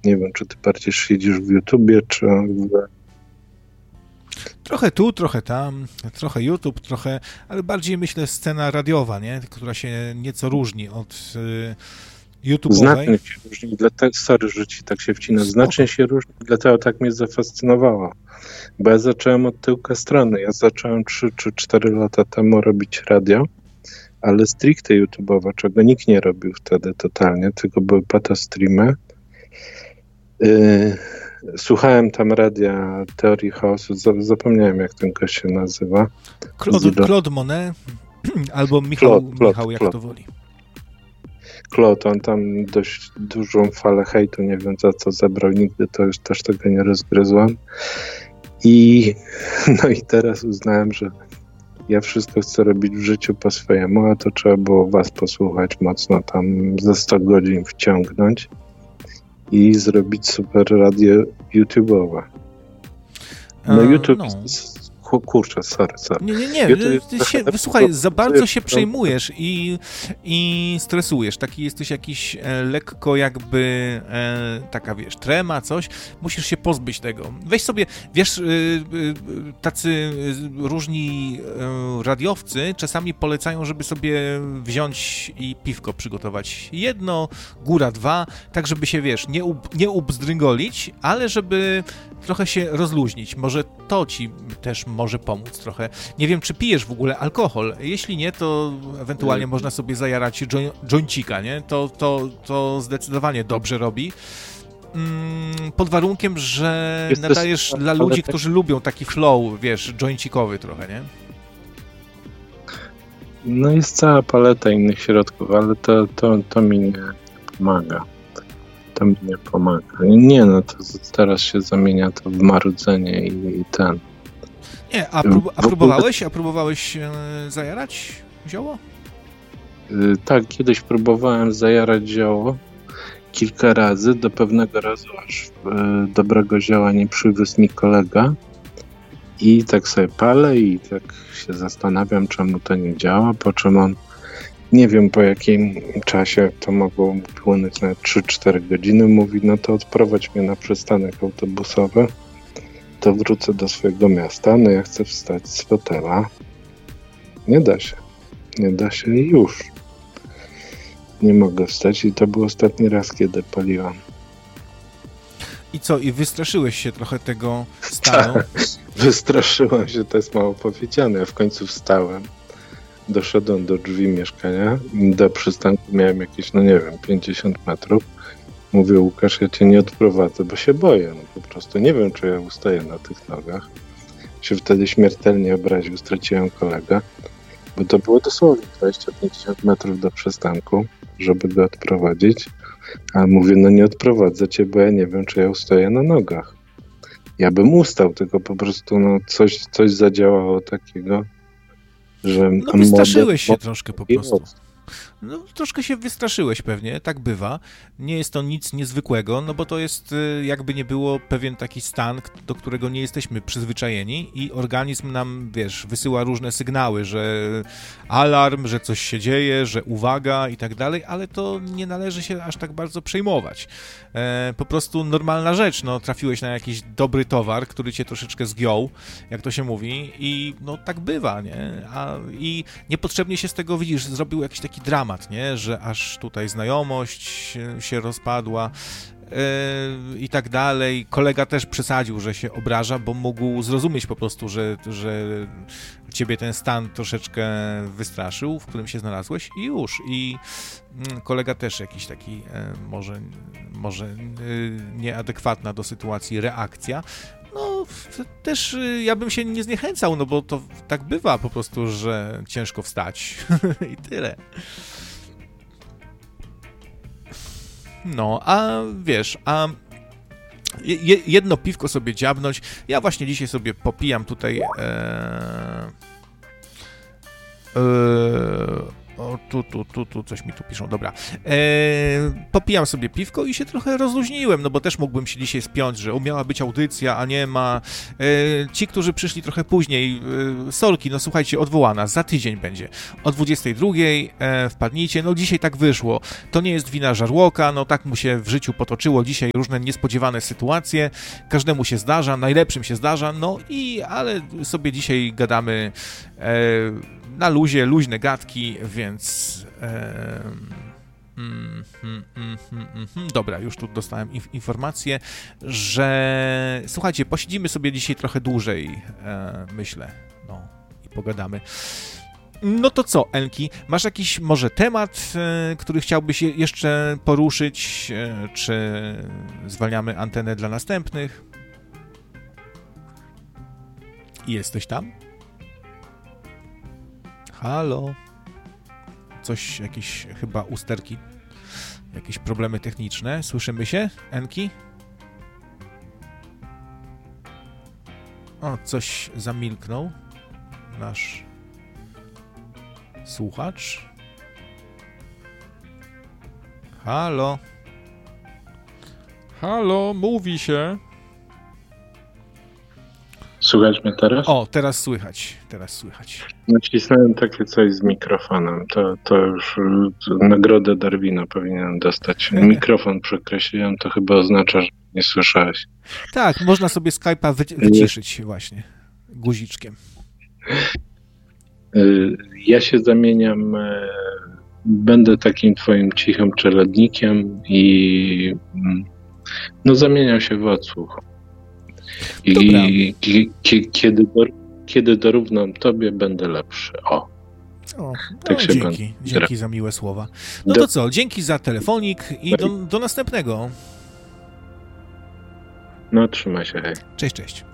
Nie wiem, czy ty bardziej siedzisz w YouTubie, czy Trochę tu, trochę tam, trochę YouTube, trochę, ale bardziej myślę scena radiowa, nie? Która się nieco różni od YouTube'owej. Znacznie się różni, dlatego, sorry, że ci tak się wcina, znacznie się różni, dlatego tak mnie zafascynowało. Bo ja zacząłem od tyłka strony. Ja zacząłem 3 czy 4 lata temu robić radio, ale stricte YouTube'owe, czego nikt nie robił wtedy totalnie, tylko były patostreamy. Słuchałem tam radia Teorii Chaosu, zapomniałem, jak ten gość się nazywa. Claude Monet albo Michał, jak to woli. Claude, on tam dość dużą falę hejtu, nie wiem za co zebrał, nigdy to już też tego nie rozgryzłem. No i teraz uznałem, że ja wszystko chcę robić w życiu po swojemu, a to trzeba było was posłuchać mocno, tam ze 100 godzin wciągnąć i zrobić super radio YouTube'owe. No YouTube kurczę, sorry. Nie. Słuchaj, za bardzo się przejmujesz i stresujesz. Taki jesteś jakiś lekko jakby taka, wiesz, trema, coś. Musisz się pozbyć tego. Weź sobie, wiesz, tacy różni radiowcy czasami polecają, żeby sobie wziąć i piwko przygotować. 1, góra 2, tak żeby się, wiesz, nie ubzdryngolić, ale żeby trochę się rozluźnić. Może to ci też może pomóc trochę. Nie wiem, czy pijesz w ogóle alkohol. Jeśli nie, to ewentualnie można sobie zajarać joincika, nie? To zdecydowanie dobrze robi. Pod warunkiem, że nadajesz dla ludzi, którzy lubią taki flow, wiesz, joincikowy trochę, nie? No jest cała paleta innych środków, ale to mi nie pomaga. To mi nie pomaga. Nie, no to teraz się zamienia to w marudzenie i ten. Nie, a próbowałeś zajarać zioło? Tak, kiedyś próbowałem zajarać zioło kilka razy, do pewnego razu aż dobrego zioła nie przywiózł mi kolega i tak sobie palę i tak się zastanawiam, czemu to nie działa, po czym on, nie wiem po jakim czasie, to mogło płynąć na 3-4 godziny, mówi, no to odprowadź mnie na przystanek autobusowy, to wrócę do swojego miasta, no ja chcę wstać z fotela. Nie da się i już. Nie mogę wstać i to był ostatni raz, kiedy paliłam. I co, i wystraszyłeś się trochę tego stanu? Wystraszyłem się, to jest mało powiedziane. Ja w końcu wstałem, doszedłem do drzwi mieszkania, do przystanku miałem jakieś, no nie wiem, 50 metrów. Mówię, Łukasz, ja cię nie odprowadzę, bo się boję. No po prostu nie wiem, czy ja ustaję na tych nogach. Się wtedy śmiertelnie obraził, straciłem kolegę, bo to było dosłownie 20-50 metrów do przystanku, żeby go odprowadzić. A mówię, no nie odprowadzę cię, bo ja nie wiem, czy ja ustaję na nogach. Ja bym ustał, tylko po prostu no coś zadziałało takiego, że... No wystraszyłeś się troszkę po prostu. No, troszkę się wystraszyłeś pewnie, tak bywa. Nie jest to nic niezwykłego, no bo to jest jakby nie było pewien taki stan, do którego nie jesteśmy przyzwyczajeni i organizm nam, wiesz, wysyła różne sygnały, że alarm, że coś się dzieje, że uwaga i tak dalej, ale to nie należy się aż tak bardzo przejmować. Po prostu normalna rzecz, no trafiłeś na jakiś dobry towar, który cię troszeczkę zgiął, jak to się mówi i no tak bywa, nie? I niepotrzebnie się z tego, widzisz, zrobił jakiś taki dramat, nie? Że aż tutaj znajomość się rozpadła i tak dalej. Kolega też przesadził, że się obraża, bo mógł zrozumieć po prostu, że ciebie ten stan troszeczkę wystraszył, w którym się znalazłeś i już. I kolega też jakiś taki może nieadekwatna do sytuacji reakcja. No, też ja bym się nie zniechęcał, no bo to tak bywa po prostu, że ciężko wstać i tyle. No, a wiesz, jedno piwko sobie dziabnąć. Ja właśnie dzisiaj sobie popijam tutaj O, tu coś mi tu piszą, dobra. Popijam sobie piwko i się trochę rozluźniłem, no bo też mógłbym się dzisiaj spiąć, że miała być audycja, a nie ma. Ci, którzy przyszli trochę później, sorki, no słuchajcie, odwołana, za tydzień będzie. O 22 wpadnijcie, no dzisiaj tak wyszło. To nie jest wina Żarłoka, no tak mu się w życiu potoczyło dzisiaj, różne niespodziewane sytuacje, każdemu się zdarza, najlepszym się zdarza, ale sobie dzisiaj gadamy na luzie, luźne gadki, więc dobra, już tu dostałem informację, że słuchajcie, posiedzimy sobie dzisiaj trochę dłużej, myślę, no i pogadamy. No to co, Enki, masz jakiś może temat, który chciałbyś jeszcze poruszyć, czy zwalniamy antenę dla następnych? Jesteś tam? Halo? Coś, jakieś chyba usterki, jakieś problemy techniczne. Słyszymy się, Enki? O, coś zamilknął nasz słuchacz. Halo? Halo, mówi się. Słychać mnie teraz? O, teraz słychać. Nacisnąłem takie coś z mikrofonem. To już nagrodę Darwina powinienem dostać. Mikrofon przekreśliłem, to chyba oznacza, że nie słyszałeś. Tak, można sobie Skype'a wyciszyć właśnie guziczkiem. Ja się zamieniam, będę takim twoim cichym czeladnikiem i zamieniam się w odsłuch. I kiedy dorównam tobie, będę lepszy. Tak się dzięki za miłe słowa. No to co, dzięki za telefonik i do następnego. No, trzymaj się, hej. Cześć.